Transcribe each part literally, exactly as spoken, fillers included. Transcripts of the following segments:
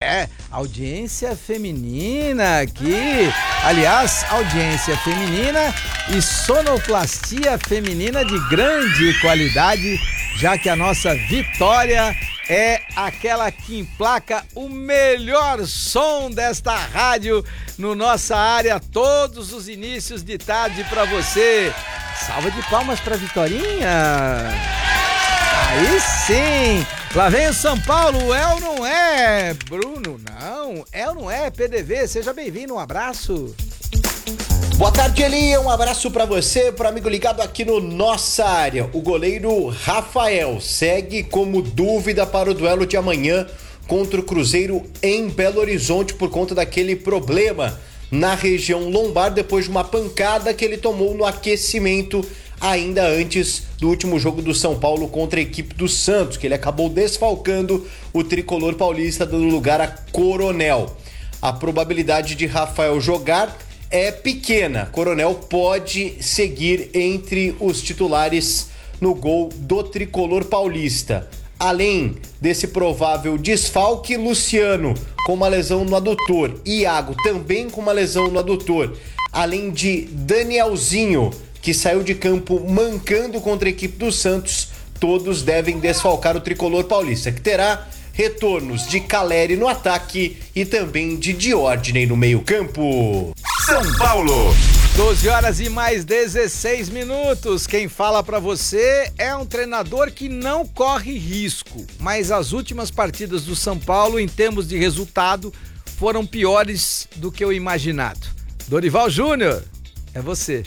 É, audiência feminina aqui. Aliás, audiência feminina e sonoplastia feminina de grande qualidade, já que a nossa Vitória é aquela que emplaca o melhor som desta rádio no nossa área, todos os inícios de tarde pra você. Salva de palmas pra Vitorinha. Aí sim. Lá vem o São Paulo, é ou não é? Bruno, não. É ou não é? P D V, seja bem-vindo, um abraço. Boa tarde, Eli, um abraço pra você, pro amigo ligado aqui no Nossa Área. O goleiro Rafael segue como dúvida para o duelo de amanhã contra o Cruzeiro em Belo Horizonte por conta daquele problema na região lombar depois de uma pancada que ele tomou no aquecimento ainda antes do último jogo do São Paulo contra a equipe do Santos, que ele acabou desfalcando o tricolor paulista dando lugar a Coronel. A probabilidade de Rafael jogar é pequena. Coronel pode seguir entre os titulares no gol do tricolor paulista. Além desse provável desfalque, Luciano com uma lesão no adutor, Iago também com uma lesão no adutor, além de Danielzinho, que saiu de campo mancando contra a equipe do Santos, todos devem desfalcar o tricolor paulista, que terá retornos de Caleri no ataque e também de Diordney no meio-campo. São Paulo. doze horas e mais dezesseis minutos. Quem fala pra você é um treinador que não corre risco, mas as últimas partidas do São Paulo, em termos de resultado, foram piores do que o imaginado. Dorival Júnior, é você.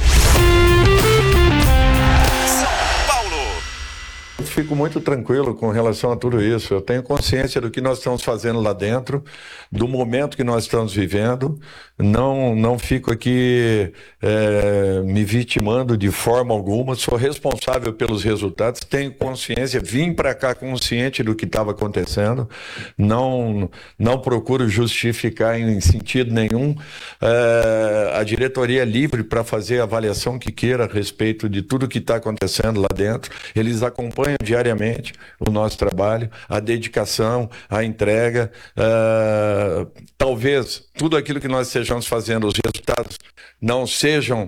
Fico muito tranquilo com relação a tudo isso. Eu tenho consciência do que nós estamos fazendo lá dentro, do momento que nós estamos vivendo. Não, não fico aqui é, me vitimando de forma alguma. Sou responsável pelos resultados, tenho consciência, vim para cá consciente do que estava acontecendo. Não, não procuro justificar em sentido nenhum. É, a diretoria é livre para fazer a avaliação que queira a respeito de tudo que está acontecendo lá dentro. Eles acompanham diariamente o nosso trabalho, a dedicação, a entrega, uh, talvez tudo aquilo que nós estejamos fazendo, os resultados não sejam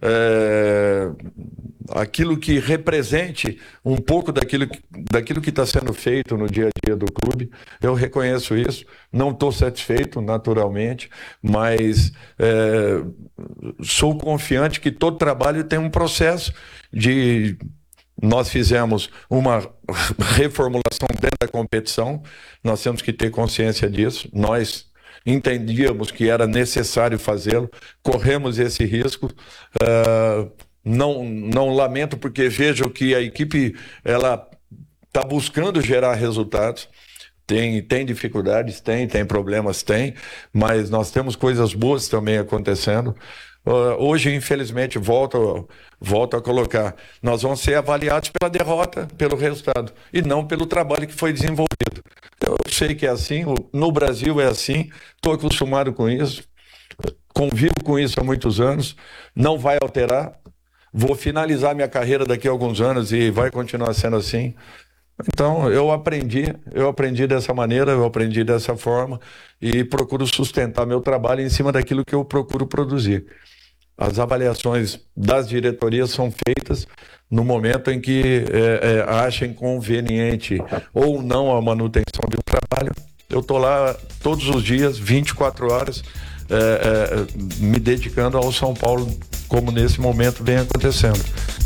uh, aquilo que represente um pouco daquilo, daquilo que está sendo feito no dia a dia do clube. Eu reconheço isso, não estou satisfeito naturalmente, mas uh, sou confiante que todo trabalho tem um processo de... Nós fizemos uma reformulação dentro da competição, nós temos que ter consciência disso, nós entendíamos que era necessário fazê-lo, corremos esse risco, uh, não, não lamento porque vejo que a equipe ela está buscando gerar resultados. Tem, tem dificuldades, tem, tem problemas, tem, mas nós temos coisas boas também acontecendo. Uh, hoje, infelizmente, volto, volto a colocar, nós vamos ser avaliados pela derrota, pelo resultado, e não pelo trabalho que foi desenvolvido. Eu sei que é assim, no Brasil é assim, estou acostumado com isso, convivo com isso há muitos anos, não vai alterar, vou finalizar minha carreira daqui a alguns anos e vai continuar sendo assim. Então, eu aprendi, eu aprendi dessa maneira, eu aprendi dessa forma e procuro sustentar meu trabalho em cima daquilo que eu procuro produzir. As avaliações das diretorias são feitas no momento em que é, é, achem conveniente ou não a manutenção de um trabalho. Eu estou lá todos os dias, vinte e quatro horas, é, é, me dedicando ao São Paulo, como nesse momento vem acontecendo.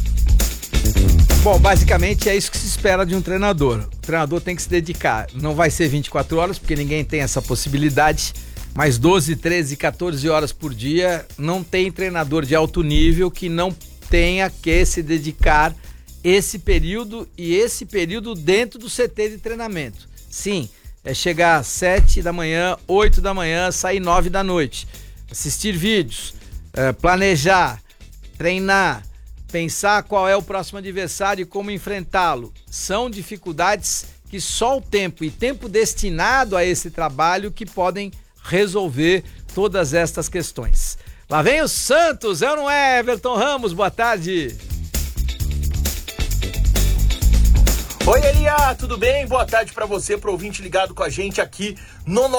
Bom, basicamente é isso que se espera de um treinador. O treinador tem que se dedicar. Não vai ser vinte e quatro horas, porque ninguém tem essa possibilidade, mas doze, treze, quatorze horas por dia. Não tem treinador de alto nível que não tenha que se dedicar esse período e esse período dentro do C T de treinamento. Sim, é chegar às sete da manhã, oito da manhã, sair nove da noite, assistir vídeos, é, planejar, treinar, pensar qual é o próximo adversário e como enfrentá-lo. São dificuldades que só o tempo e tempo destinado a esse trabalho que podem resolver todas estas questões. Lá vem o Santos, é ou não é, Everton Ramos? Boa tarde. Oi, Elia, tudo bem? Boa tarde para você, pro ouvinte ligado com a gente aqui no